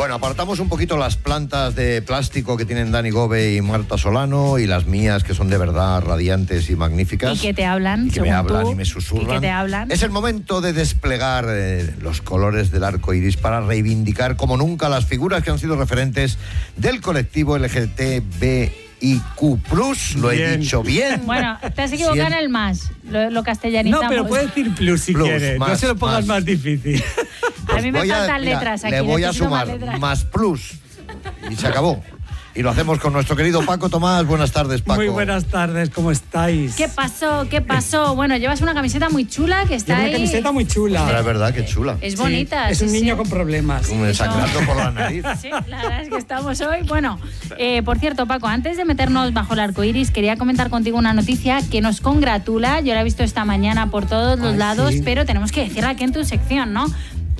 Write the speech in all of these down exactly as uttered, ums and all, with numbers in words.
Bueno, apartamos un poquito las plantas de plástico que tienen Dani Gobe y Marta Solano y las mías, que son de verdad radiantes y magníficas. Y que te hablan, y que según me hablan tú, y me susurran. y que te hablan. Es el momento de desplegar eh, los colores del arco iris para reivindicar como nunca las figuras que han sido referentes del colectivo L G T B I Q plus. Lo bien. he dicho bien. Bueno, te has equivocado en el más, lo, lo castellanizamos. No, pero puedes decir plus si Plus, quieres. más, no se lo pongas más. más difícil. A mí me Voy a- faltan mira, letras aquí. Le voy a necesito más sumar letras. más plus y se acabó. Y lo hacemos con nuestro querido Paco Tomás. Buenas tardes, Paco. Muy buenas tardes, ¿cómo estáis? ¿Qué pasó? ¿Qué pasó? Bueno, llevas una camiseta muy chula que está Llevo una ahí. camiseta muy chula. Pero es verdad, qué chula. Es Sí, bonita. es sí, un niño sí. con problemas. Me sangrando por la nariz. Sí, la verdad es que estamos hoy. Bueno, eh, por cierto, Paco, antes de meternos bajo el arco iris, quería comentar contigo una noticia que nos congratula. Yo la he visto esta mañana por todos los Ay, lados, sí. pero tenemos que decirla aquí en tu sección, ¿no?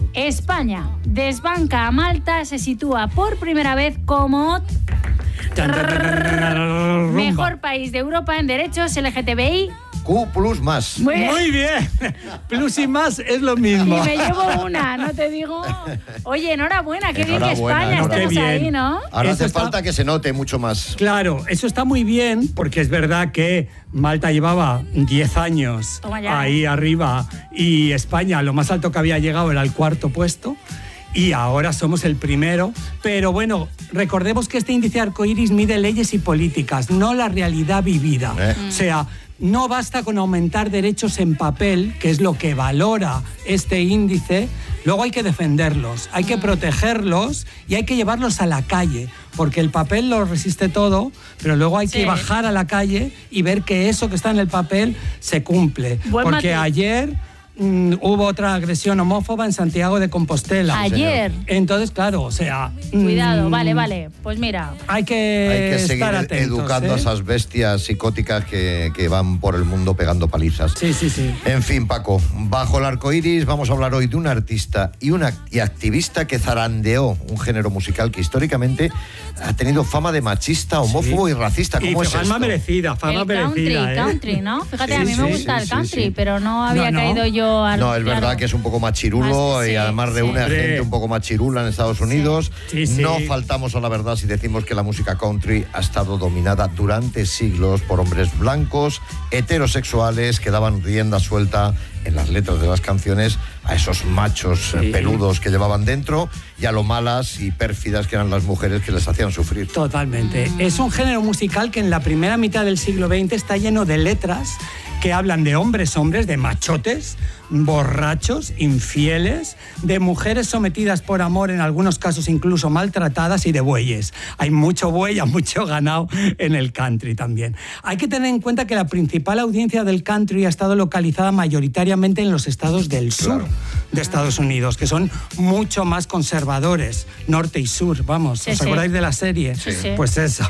España desbanca a Malta, se sitúa por primera vez como Tan, tan, tan, tan, tan, tan, rumba. mejor país de Europa en derechos L G T B I. Q plus más. Muy bien. Muy bien. Plus y más es lo Y mismo. me llevo una, no te digo. Oye, enhorabuena, qué bien que Enhorabuena, España no, qué estamos bien. ahí, ¿no? Ahora Eso hace está- falta que se note mucho más. Claro, eso está muy bien, porque es verdad que Malta llevaba diez años Toma ya. ahí arriba y España, lo más alto que había llegado era el cuarto puesto. Y ahora somos el primero. Pero bueno, recordemos que este índice arcoíris mide leyes y políticas, no la realidad vivida. Eh. O sea, no basta con aumentar derechos en papel, que es lo que valora este índice. Luego hay que defenderlos, hay que protegerlos y hay que llevarlos a la calle, porque el papel lo resiste todo, pero luego hay Sí. que bajar a la calle y ver que eso que está en el papel se cumple. Buen Porque matiz. ayer mm, hubo otra agresión homófoba en Santiago de Compostela. Ayer. Entonces, claro, o sea... Cuidado, mm, vale, vale. Pues mira, Hay que, Hay que seguir estar atentos. educando ¿eh? a esas bestias psicóticas que, que van por el mundo pegando palizas. Sí, sí, sí. En fin, Paco, bajo el arco iris vamos a hablar hoy de un artista y una y activista que zarandeó un género musical que históricamente ha tenido fama de machista, homófobo y racista. Y ¿Cómo es fama esto? merecida, fama el country, merecida, ¿eh? country, ¿no? Fíjate, Sí, a mí me sí, gusta sí, el sí, country, sí. pero no había No, no. caído yo al... No, es verdad claro. que es un poco machirulo Más- y sí, además reúne a sí. gente un poco machirula en Estados Unidos. Sí, sí. No faltamos a la verdad si decimos que la música country ha estado dominada durante siglos por hombres blancos, heterosexuales, que daban rienda suelta en las letras de las canciones a esos machos eh, Sí. peludos que llevaban dentro y a lo malas y pérfidas que eran las mujeres que les hacían sufrir. Totalmente. Es un género musical que en la primera mitad del siglo veinte está lleno de letras que hablan de hombres, hombres, de machotes, borrachos, infieles, de mujeres sometidas por amor, en algunos casos incluso maltratadas, y de bueyes. Hay mucho buey, hay mucho ganado en el country también. Hay que tener en cuenta que la principal audiencia del country ha estado localizada mayoritariamente en los estados del sur Claro. de Estados Unidos, que son mucho más conservadores, norte y sur, vamos, Sí, ¿os sí. acordáis de la serie? Sí, sí. Pues eso.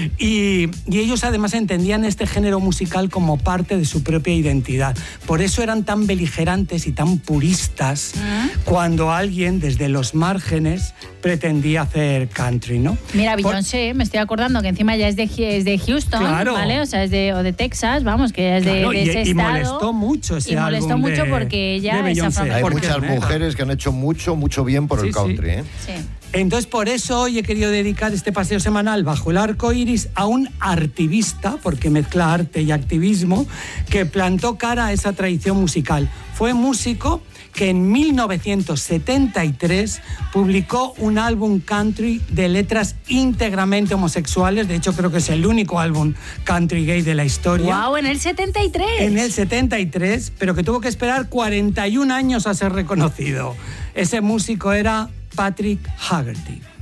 Y, y ellos además entendían este género musical como parte de su propia identidad. Por eso eran tan beligerantes y tan puristas cuando alguien desde los márgenes pretendía hacer country, ¿no? Mira, Por- Beyoncé, me estoy acordando que encima ya es de, es de Houston, Claro. ¿vale? O sea, es de, o de Texas, vamos, que ya es de, Claro, de y- ese y estado. molestó mucho ese Y molestó álbum mucho de- porque ella de es Beyoncé. afroamericana. Hay Porque muchas es negra. mujeres que han hecho mucho, mucho bien por Sí, el sí. country, ¿eh? Sí. Entonces, por eso hoy he querido dedicar este paseo semanal bajo el arco iris a un artivista, porque mezcla arte y activismo, que plantó cara a esa tradición musical. Fue músico que en mil novecientos setenta y tres publicó un álbum country de letras íntegramente homosexuales. De hecho, creo que es el único álbum country gay de la historia. ¡Guau! En el setenta y tres. En el setenta y tres, pero que tuvo que esperar cuarenta y un años a ser reconocido. Ese músico era Patrick Haggerty.